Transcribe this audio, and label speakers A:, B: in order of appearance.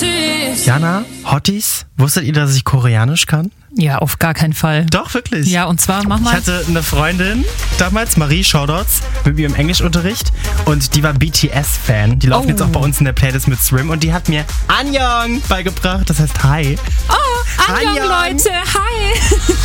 A: Jana, Hotties, wusstet ihr, dass ich Koreanisch kann?
B: Ja, auf gar keinen Fall.
A: Doch, wirklich.
B: Ja, und zwar, mach mal.
A: Ich hatte eine Freundin, damals Marie Shoutouts, mit mir im Englischunterricht und die war BTS-Fan. Die laufen jetzt auch bei uns in der Playlist mit Swim und die hat mir Annyeong beigebracht, das heißt Hi.
B: Oh, Annyeong, Leute, hi.